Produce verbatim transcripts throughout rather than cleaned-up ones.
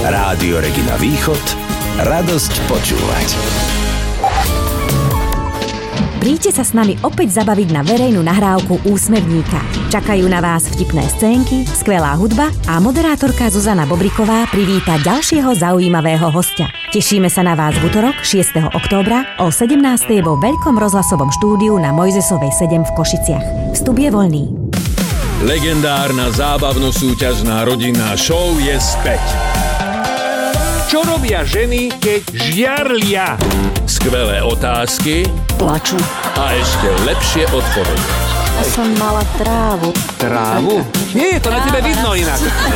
Rádio Regina Východ, radosť počúvať. Príďte sa s nami opäť zabaviť na verejnú nahrávku Úsmevníka. Čakajú na vás vtipné scénky, skvelá hudba a moderátorka Zuzana Bobriková privíta ďalšieho zaujímavého hostia. Tešíme sa na vás v utorok šiesteho októbra o sedemnástej vo veľkom rozhlasovom štúdiu na Mojzesovej sedem v Košiciach. Vstup je voľný. Legendárna zábavno-súťažná rodinná show je späť. Čo robia ženy, keď žiarlia? Skvelé otázky. Plačú. A ešte lepšie odpovede. Ja som mala trávu. Trávu? Nie, to na tebe vidno inak.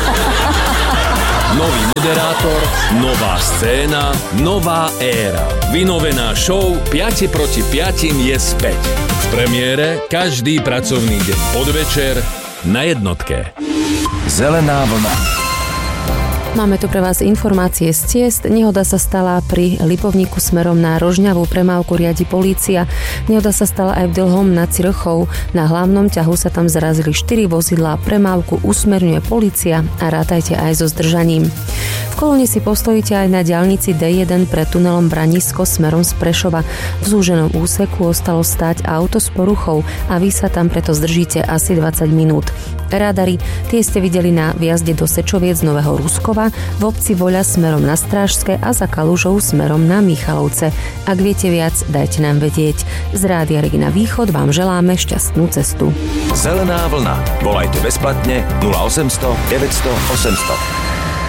Nový moderátor, nová scéna, nová éra. Vynovená show päť proti päť je späť. V premiére každý pracovný deň podvečer na jednotke. Zelená vlna. Máme tu pre vás informácie z ciest. Nehoda sa stala pri Lipovníku smerom na Rožňavu, premávku riadi polícia. Nehoda sa stala aj v Dlhom nad Circhou. Na hlavnom ťahu sa tam zrazili štyri vozidlá, premávku usmerňuje polícia a rátajte aj so zdržaním. V kolóne si postojíte aj na diaľnici dé jeden pred tunelom Branisko smerom z Prešova. V zúženom úseku ostalo stáť auto s poruchou a vy sa tam preto zdržíte asi dvadsať minút. Radary, tie ste videli na vjazde do Sečoviec z Nového Ruskova, v obci Voľa smerom na Strážske a za Kalužou smerom na Michalovce. Ak viete viac, dajte nám vedieť. Z Rádia Regina Východ vám želáme šťastnú cestu. Zelená vlna. Volajte bezplatne nula osemsto deväťsto osemsto.